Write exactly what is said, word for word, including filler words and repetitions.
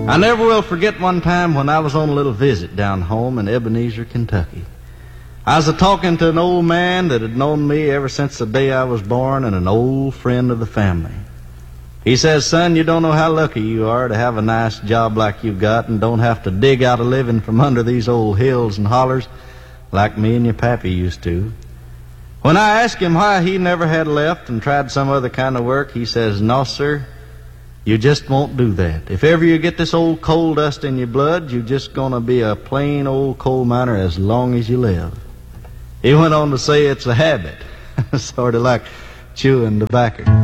I never will forget one time when I was on a little visit down home in Ebenezer, Kentucky. I was a-talking to an old man that had known me ever since the day I was born and an old friend of the family. He says, "Son, you don't know how lucky you are to have a nice job like you've got and don't have to dig out a living from under these old hills and hollers like me and your pappy used to." When I asked him why he never had left and tried some other kind of work, he says, "No, sir, you just won't do that. If ever you get this old coal dust in your blood, you're just going to be a plain old coal miner as long as you live." He went on to say it's a habit, sort of like chewing tobacco.